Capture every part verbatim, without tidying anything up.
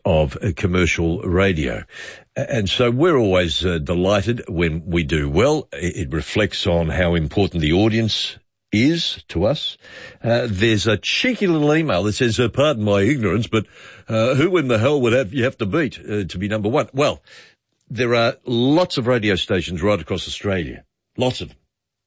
of uh, commercial radio. And so we're always uh, delighted when we do well. It reflects on how important the audience is to us. Uh, there's a cheeky little email that says, uh, pardon my ignorance, but uh, who in the hell would have you have to beat uh, to be number one? Well, there are lots of radio stations right across Australia, lots of them.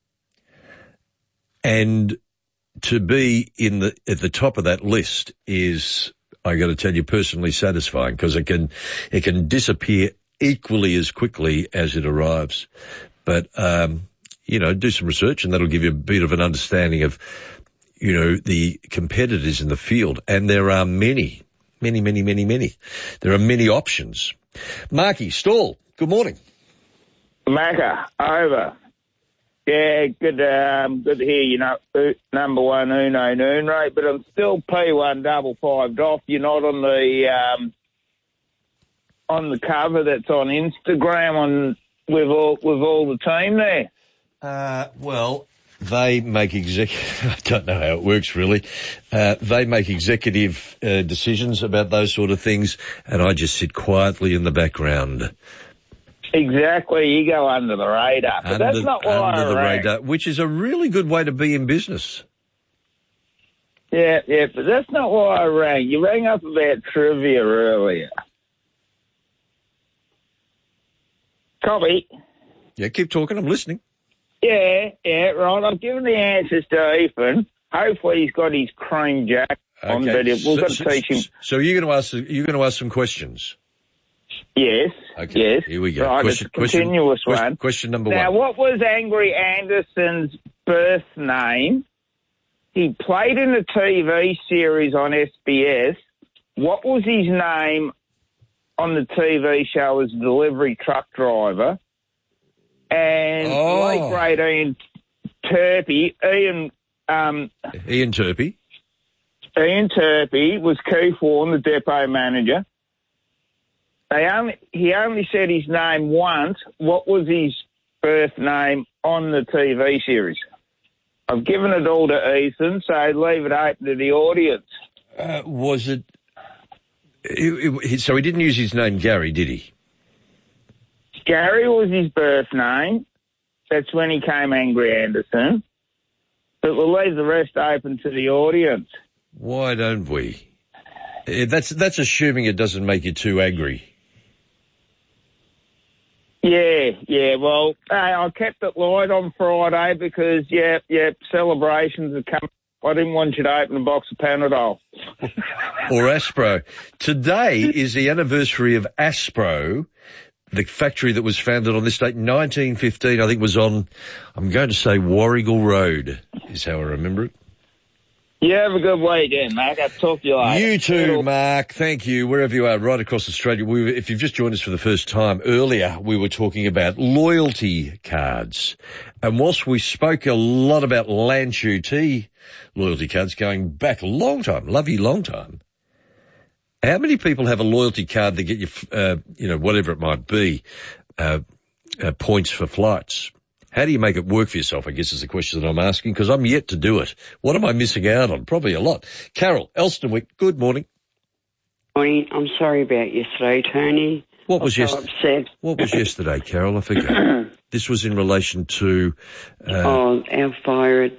And to be in the at the top of that list is, I got to tell you, personally satisfying, because it can it can disappear equally as quickly as it arrives. But um, you know, do some research, and that'll give you a bit of an understanding of, you know, the competitors in the field. And there are many, many, many, many, many. There are many options. Marky Stall, good morning. Macca, over. Yeah, good. Um, good to hear you know number one Uno Noon, right? But I'm still P one double five off. You're not on the um, on the cover that's on Instagram on with all with all the team there. Uh, well, they make executive. I don't know how it works really. Uh, they make executive uh, decisions about those sort of things, and I just sit quietly in the background. Exactly, you go under the radar. But under, that's not why under I the rang. radar, which is a really good way to be in business. Yeah, yeah, but that's not why I rang. You rang up about trivia earlier. Copy. Yeah, keep talking. I'm listening. Yeah, yeah, right. I've given the answers to Ethan. Hopefully he's got his cream jack on, Okay. but we've so, got to so, teach him. So you're going to ask. You're going to ask some questions. Yes. Okay. Yes. Here we go. Right, question, it's a continuous question, one. Question number now, one. what was Angry Anderson's birth name? He played in a T V series on S B S. What was his name on the T V show as delivery truck driver? And Oh. late great Ian Turpie, Ian um, Ian Turpie. Ian Turpie was Keith Warren, the depot manager. They only, he only said his name once. What was his birth name on the T V series? I've given it all to Ethan, so leave it open to the audience. Uh, was it, it, it? So he didn't use his name Gary, did he? Gary was his birth name. That's when he came Angry Anderson. But we'll leave the rest open to the audience. Why don't we? Eh, That's that's assuming it doesn't make you too angry. Yeah, yeah, well, hey, I kept it light on Friday because, yeah, yeah, celebrations are coming. I didn't want you to open a box of Panadol. Or Aspro. Today is the anniversary of Aspro, the factory that was founded on this date, nineteen fifteen, I think was on, I'm going to say Warrigal Road, is how I remember it. You have a good weekend, mate. I'll talk to you later. You too, Mark. Thank you, wherever you are, right across Australia. We, if you've just joined us for the first time, earlier we were talking about loyalty cards. And whilst we spoke a lot about Lantuti loyalty cards going back a long time, lovely long time, how many people have a loyalty card that get you, uh, you know, whatever it might be, uh, uh, points for flights? How do you make it work for yourself, I guess, is the question that I'm asking, because I'm yet to do it. What am I missing out on? Probably a lot. Carol, Elstonwick, good morning. Morning. I'm sorry about yesterday, Tony. What was, I'm yes- so upset. what was yesterday, Carol? I forget. This was in relation to... Uh, oh, our fire at,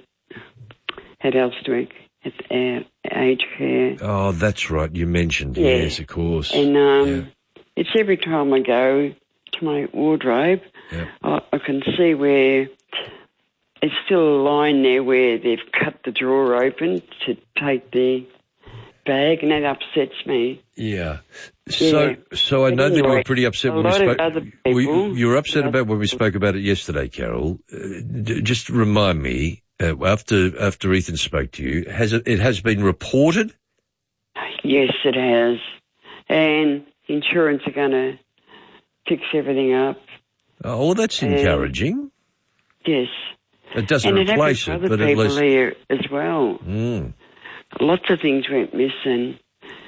at Elstonwick, at our aged care. oh, that's right, you mentioned. Yeah. Yes, of course. And um, Yeah. it's every time I go to my wardrobe, Yeah. I, I can see where it's still a line there where they've cut the drawer open to take the bag, and that upsets me. Yeah. So, Yeah. so I know that you were pretty upset A when we lot of spoke. other we- people- you were upset about when we spoke about it yesterday, Carol. Uh, d- just remind me, uh, after after Ethan spoke to you, has it, it has been reported? Yes, it has. And insurance are going to fix everything up. Oh, well, that's Um, encouraging. Yes. It doesn't and it replace happens it, to other but at people least... here as well. Mm. Lots of things went missing.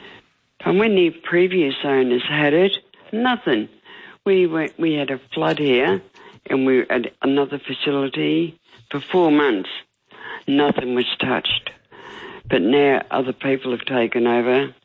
And when the previous owners had it, nothing. We went, we had a flood here, and we were at another facility for four months. Nothing was touched. But now other people have taken over,